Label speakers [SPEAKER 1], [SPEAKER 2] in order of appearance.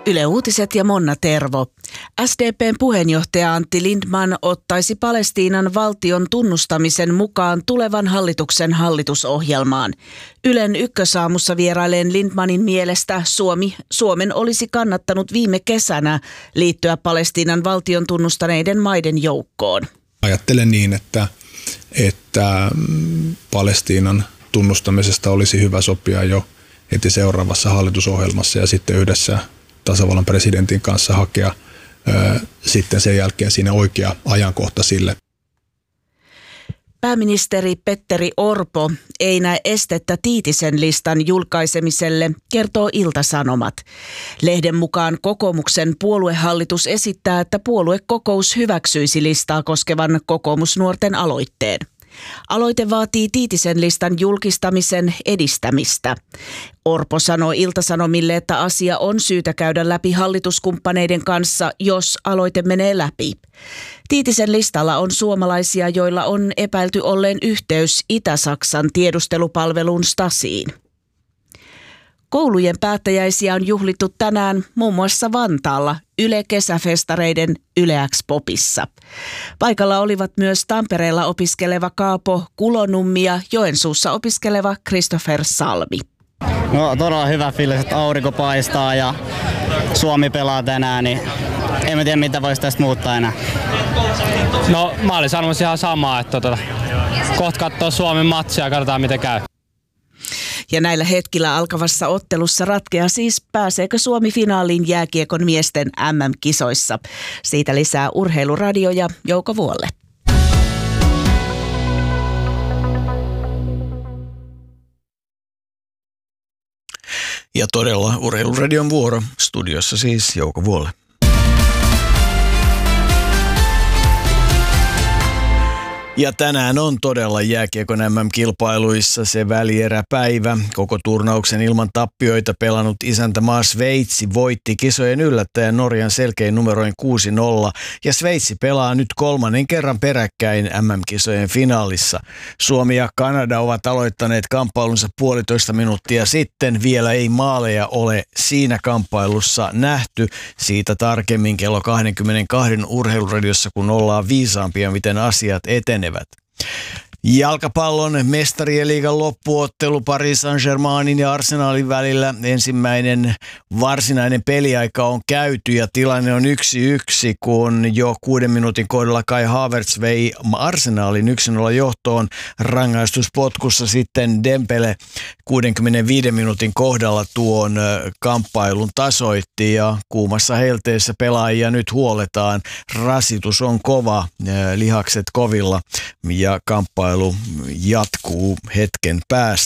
[SPEAKER 1] Yle Uutiset ja Monna Tervo. SDP:n puheenjohtaja Antti Lindtman ottaisi Palestiinan valtion tunnustamisen mukaan tulevan hallituksen hallitusohjelmaan. Ylen Ykkösaamussa vieraileen Lindtmanin mielestä Suomen olisi kannattanut viime kesänä liittyä Palestiinan valtion tunnustaneiden maiden joukkoon.
[SPEAKER 2] Ajattelen niin, että Palestiinan tunnustamisesta olisi hyvä sopia jo heti seuraavassa hallitusohjelmassa ja sitten yhdessä tasavallan presidentin kanssa hakea sitten sen jälkeen siinä oikea ajankohta sille.
[SPEAKER 1] Pääministeri Petteri Orpo ei näe estettä Tiitisen listan julkaisemiselle, kertoo Ilta-Sanomat. Lehden mukaan kokoomuksen puoluehallitus esittää, että puoluekokous hyväksyisi listaa koskevan kokoomusnuorten aloitteen. Aloite vaatii Tiitisen listan julkistamisen edistämistä. Orpo sanoi Ilta-Sanomille, että asia on syytä käydä läpi hallituskumppaneiden kanssa, jos aloite menee läpi. Tiitisen listalla on suomalaisia, joilla on epäilty olleen yhteys Itä-Saksan tiedustelupalveluun Stasiin. Koulujen päättäjäisiä on juhlittu tänään muun muassa Vantaalla Yle-kesäfestareiden Yle X-popissa. Paikalla olivat myös Tampereella opiskeleva Kaapo Kulonummi ja Joensuussa opiskeleva Christopher Salmi.
[SPEAKER 3] No, todella hyvä fiilis, että aurinko paistaa ja Suomi pelaa tänään, niin en tiedä mitä voisi tästä muuttaa enää.
[SPEAKER 4] No mä olin sanomassa ihan samaa, että kohta katsoo Suomen matsia ja katsotaan miten käy.
[SPEAKER 1] Ja näillä hetkillä alkavassa ottelussa ratkeaa siis, pääseekö Suomi finaaliin jääkiekon miesten MM-kisoissa. Siitä lisää Urheiluradio ja Jouko Vuolle.
[SPEAKER 5] Ja todella Urheiluradion vuoro. Studiossa siis Jouko Vuolle. Ja tänään on todella jääkiekon MM-kilpailuissa se välieräpäivä. Koko turnauksen ilman tappioita pelannut isäntämaa Sveitsi voitti kisojen yllättäjän Norjan selkein numeroin 6-0. Ja Sveitsi pelaa nyt kolmannen kerran peräkkäin MM-kisojen finaalissa. Suomi ja Kanada ovat aloittaneet kamppailunsa 1,5 minuuttia sitten. Vielä ei maaleja ole siinä kamppailussa nähty. Siitä tarkemmin kello 22 Urheiluradiossa, kun ollaan viisaampia, miten asiat etenevät. Jalkapallon mestarien liigan loppuottelu Paris Saint-Germainin ja Arsenalin välillä. Ensimmäinen varsinainen peliaika on käyty ja tilanne on 1-1, kun jo 6 minuutin kohdalla Kai Havertz vei Arsenalin 1-0 johtoon. Rangaistuspotkussa sitten Dembele 65 minuutin kohdalla tuon kamppailun tasoitti ja kuumassa helteessä pelaajia nyt huoletaan. Rasitus on kova, lihakset kovilla ja kamppailu jatkuu hetken päästä.